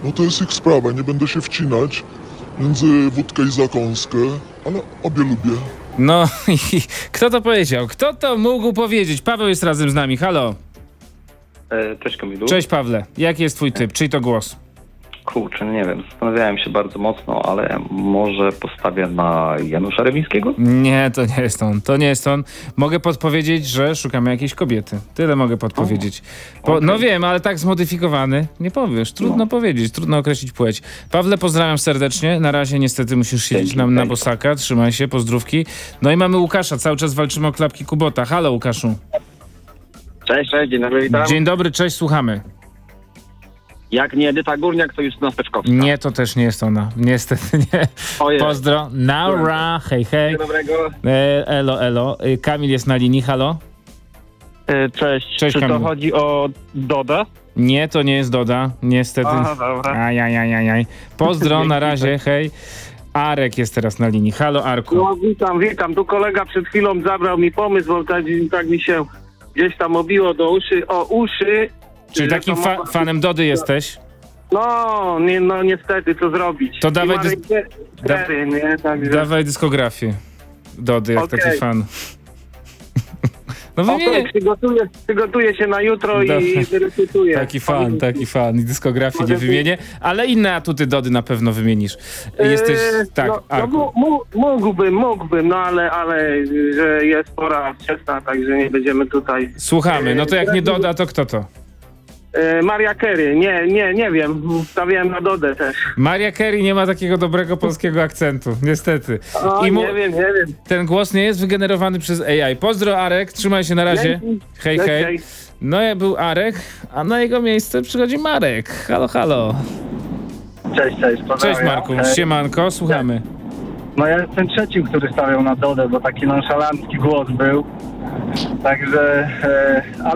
No to jest ich sprawa, nie będę się wcinać między wódkę i zakąskę, ale obie lubię. No i kto to powiedział? Kto to mógł powiedzieć? Paweł jest razem z nami, halo. Cześć Kamilu. Cześć Pawle, jaki jest twój typ? Czyj to głos? Kurczę, nie wiem, zastanawiałem się bardzo mocno, ale może postawię na Janusza Remińskiego? Nie, to nie jest on, to nie jest on. Mogę podpowiedzieć, że szukamy jakiejś kobiety. Tyle mogę podpowiedzieć. No wiem, ale tak zmodyfikowany nie powiesz. Trudno powiedzieć, trudno określić płeć. Pawle, pozdrawiam serdecznie. Na razie niestety musisz siedzieć nam na bosaka. Trzymaj się, pozdrówki. No i mamy Łukasza, cały czas walczymy o klapki Kubota. Halo Łukaszu. Cześć, dzień dobry, witam. Dzień dobry, cześć, słuchamy. Jak nie Edyta Górniak, to Justyna Steczkowska. Nie, to też nie jest ona. Niestety nie. Ojej. Pozdro. Naura, hej, hej. Dzień dobrego. Elo, elo. Kamil jest na linii, halo. Cześć. Cześć, Czy Kamil. to chodzi o Dodę? Nie, to nie jest Doda, niestety. Aha, dobra. Ajajajajaj. Pozdro, na razie, hej. Arek jest teraz na linii. Halo, Arku. No witam. Tu kolega przed chwilą zabrał mi pomysł, bo tak mi się gdzieś tam obiło do uszy. Czyli że takim to fanem Dody jesteś? No niestety, co zrobić? To dawaj I Marek Kery, nie? Także... Dawaj dyskografię Dody, jak Okej. taki fan. No wymienię. Przygotuję się na jutro i wyrecytuję. Taki fan. I dyskografii nie wymienię, ale inne atuty Dody na pewno wymienisz. Jesteś, tak, Arku. Mógłbym, no ale że jest pora wczesna, także nie będziemy tutaj... Słuchamy, no to jak nie Doda, to kto to? Maria Carey, nie wiem, stawiałem na Dodę też. Maria Carey nie ma takiego dobrego polskiego akcentu, niestety. Nie wiem. Ten głos nie jest wygenerowany przez AI. Pozdro Arek, trzymaj się na razie. Hej, hej. No ja był Arek, a na jego miejsce przychodzi Marek. Halo, halo. Cześć, pozdrawiam. Cześć Marku, siemanko, słuchamy. No ja jestem trzecim, który stawiał na Dodę, bo taki nonszalancki głos był. Także,